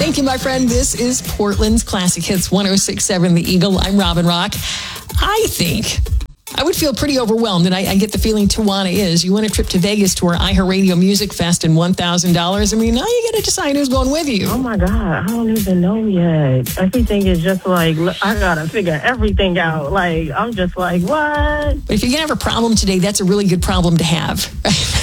Thank you, my friend. This is Portland's Classic Hits 106.7 The Eagle. I'm Robin Rock. I think I would feel pretty overwhelmed, and I get the feeling Tawana is. You want a trip to Vegas to our iHeartRadio Music Fest and $1,000. I mean, now you got to decide who's going with you. Oh, my God. I don't even know yet. Everything is just like, I got to figure everything out. Like, I'm just like, what? But if you're going to have a problem today, that's a really good problem to have.